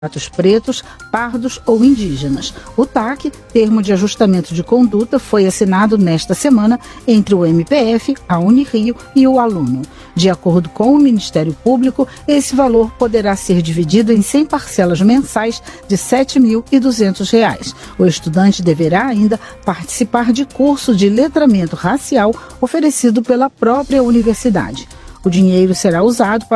candidatos pretos, pardos ou indígenas. O TAC, Termo de Ajustamento de Conduta, foi assinado nesta semana entre o MPF, a Unirio e o aluno. De acordo com o Ministério Público, esse valor poderá ser dividido em 100 parcelas mensais de R$ 7.200. O estudante deverá ainda participar de curso de letramento racial oferecido pela própria universidade. O dinheiro será usado para